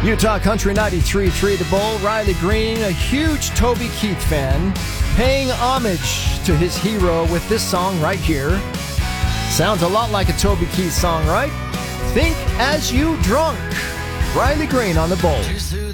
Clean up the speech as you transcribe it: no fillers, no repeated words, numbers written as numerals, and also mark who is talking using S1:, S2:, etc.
S1: Utah Country 93.3 The Bull. Riley Green, a huge Toby Keith fan, paying homage to his hero with this song right here. Sounds a lot like a Toby Keith song, right? Think As You Drunk. Riley Green on The Bull.